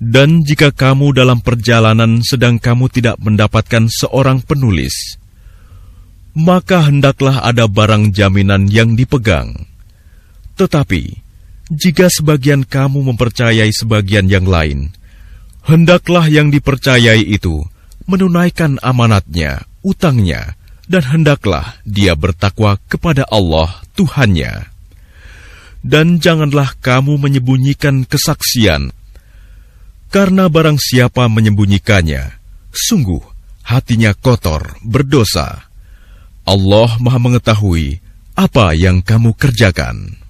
Dan jika kamu dalam perjalanan sedang kamu tidak mendapatkan seorang penulis, maka hendaklah ada barang jaminan yang dipegang. Tetapi, jika sebagian kamu mempercayai sebagian yang lain, hendaklah yang dipercayai itu menunaikan amanatnya, utangnya, dan hendaklah dia bertakwa kepada Allah Tuhannya. Dan janganlah kamu menyembunyikan kesaksian, karena barang siapa menyembunyikannya, sungguh hatinya kotor, berdosa. Allah Maha Mengetahui apa yang kamu kerjakan.